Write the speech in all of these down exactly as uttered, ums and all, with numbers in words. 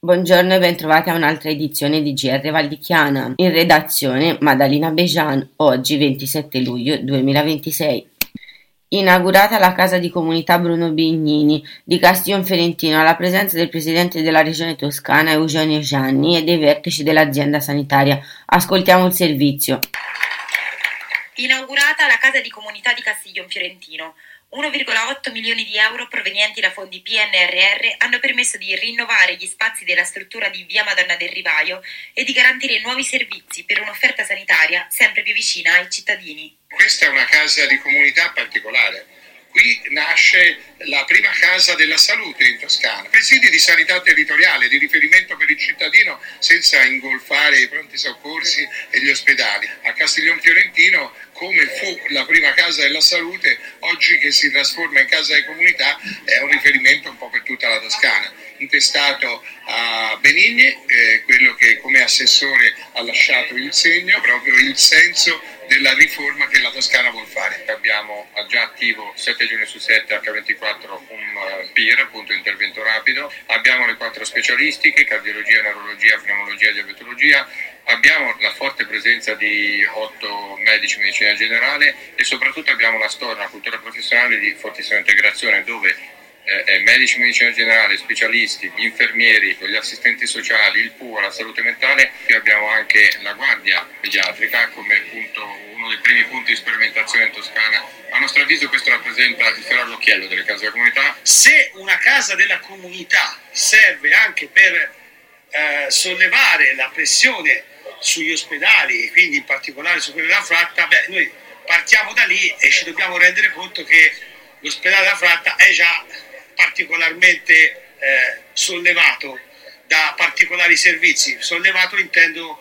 Buongiorno e bentrovati a un'altra edizione di G R Val di Chiana. In redazione Maddalena Bejan, oggi ventisette luglio duemilaventisei. Inaugurata la casa di comunità Bruno Bignini di Castiglionfiorentino alla presenza del presidente della regione toscana Eugenio Gianni e dei vertici dell'azienda sanitaria. Ascoltiamo il servizio. Inaugurata la casa di comunità di Castiglionfiorentino. uno virgola otto milioni di euro provenienti da fondi P N R R hanno permesso di rinnovare gli spazi della struttura di via Madonna del Rivaio e di garantire nuovi servizi per un'offerta sanitaria sempre più vicina ai cittadini. Questa è una casa di comunità particolare. Qui nasce la prima casa della salute in Toscana, presidi di sanità territoriale, di riferimento per il cittadino senza ingolfare i pronti soccorsi e gli ospedali. A Castiglionfiorentino, come fu la prima casa della salute, oggi che si trasforma in casa di comunità è un riferimento un po' per tutta la Toscana. Intestato a Benigni, eh, quello che come assessore ha lasciato il segno, proprio il senso della riforma che la Toscana vuol fare. Abbiamo già attivo sette giorni su sette acca ventiquattro un uh, P I R, punto intervento rapido. Abbiamo le quattro specialistiche, cardiologia, neurologia, pneumologia e diabetologia. Abbiamo la forte presenza di otto medici di medicina generale e soprattutto abbiamo una storia, una cultura professionale di fortissima integrazione dove eh, medici di medicina generale, specialisti, gli infermieri, gli assistenti sociali, il P U, la salute mentale. E abbiamo anche la guardia pediatrica come punto, uno dei primi punti di sperimentazione in Toscana. A nostro avviso questo rappresenta il fiore all'occhiello delle case della comunità. Se una casa della comunità serve anche per eh, sollevare la pressione sugli ospedali e quindi in particolare su quello della Fratta, beh, noi partiamo da lì e ci dobbiamo rendere conto che l'ospedale della Fratta è già particolarmente eh, sollevato da particolari servizi. Sollevato intendo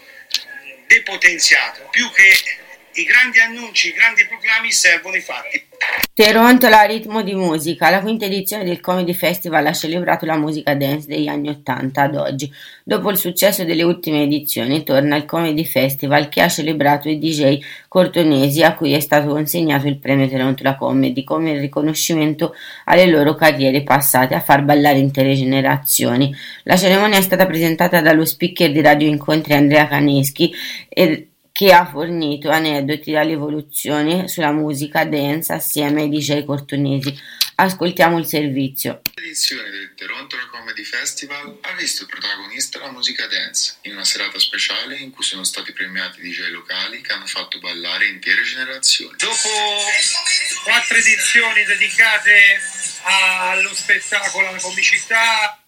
depotenziato, più che i grandi annunci, i grandi proclami, servono i fatti. Terontola a ritmo di musica. La quinta edizione del Comedy Festival ha celebrato la musica dance degli anni Ottanta ad oggi. Dopo il successo delle ultime edizioni, torna il Comedy Festival che ha celebrato i D J cortonesi a cui è stato consegnato il premio Terontola Comedy come riconoscimento alle loro carriere passate a far ballare intere generazioni. La cerimonia è stata presentata dallo speaker di Radio Incontri Andrea Caneschi e che ha fornito aneddoti dall'evoluzione sulla musica dance assieme ai D J cortonesi. Ascoltiamo il servizio. L'edizione del Terontola Comedy Festival ha visto protagonista la musica dance, in una serata speciale in cui sono stati premiati D J locali che hanno fatto ballare intere generazioni. Dopo quattro edizioni dedicate allo spettacolo, alla comicità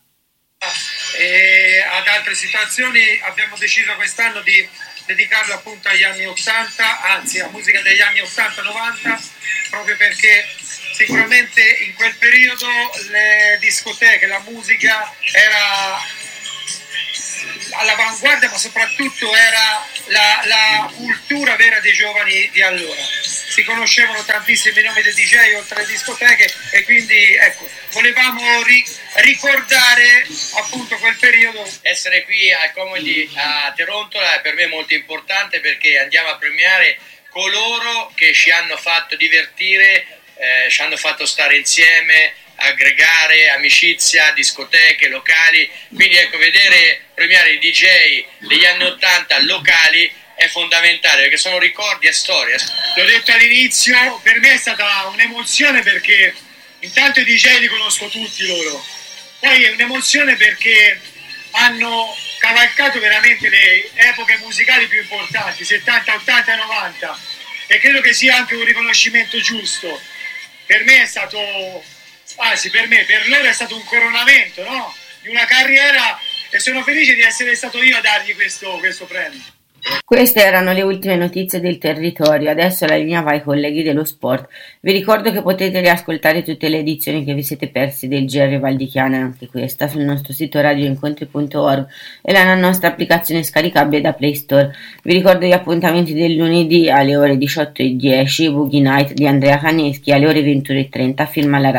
e ad altre situazioni, abbiamo deciso quest'anno di dedicarlo appunto agli anni ottanta, anzi a musica degli anni ottanta novanta, proprio perché sicuramente in quel periodo le discoteche, la musica era all'avanguardia, ma soprattutto era la, la cultura vera dei giovani di allora. Si conoscevano tantissimi nomi dei D J oltre alle discoteche e quindi ecco, volevamo ri- ricordare appunto quel periodo. Essere qui al Comedy a Terontola è per me molto importante perché andiamo a premiare coloro che ci hanno fatto divertire, eh, ci hanno fatto stare insieme, aggregare, amicizia, discoteche, locali. Quindi ecco, vedere premiare i D J degli anni ottanta locali è fondamentale perché sono ricordi e storie. L'ho detto all'inizio, per me è stata un'emozione perché intanto i D J li conosco tutti loro, poi è un'emozione perché hanno cavalcato veramente le epoche musicali più importanti, settanta, ottanta e novanta, e credo che sia anche un riconoscimento giusto. Per me è stato, anzi per me, per loro è stato un coronamento, no? Di una carriera, e sono felice di essere stato io a dargli questo, questo premio. Queste erano le ultime notizie del territorio, adesso la linea va ai colleghi dello sport. Vi ricordo che potete riascoltare tutte le edizioni che vi siete persi del G R Val di Chiana, anche questa, sul nostro sito radioincontri punto org e la nostra applicazione scaricabile da Play Store. Vi ricordo gli appuntamenti del lunedì alle ore diciotto e dieci, Boogie Night di Andrea Caneschi, alle ore ventuno e trenta, Film alla radio.